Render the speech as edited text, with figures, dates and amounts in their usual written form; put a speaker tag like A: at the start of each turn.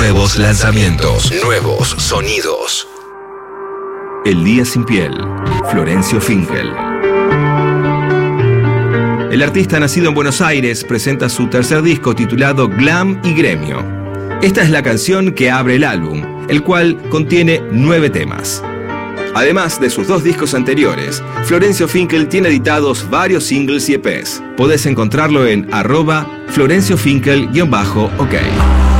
A: Nuevos lanzamientos, nuevos sonidos.
B: El día sin piel, Florencio Finkel. El artista nacido en Buenos Aires presenta su tercer disco titulado Glam y Gremio. Esta es la canción que abre el álbum, el cual contiene 9 temas. Además de sus 2 discos anteriores, Florencio Finkel tiene editados varios singles y EPs. Podés encontrarlo en @FlorencioFinkel_OK.